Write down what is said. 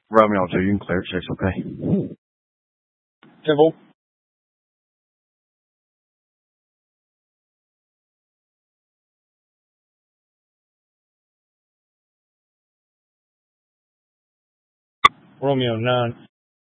Romeo 2, you can clear it, 6, okay. Temple. Romeo 9.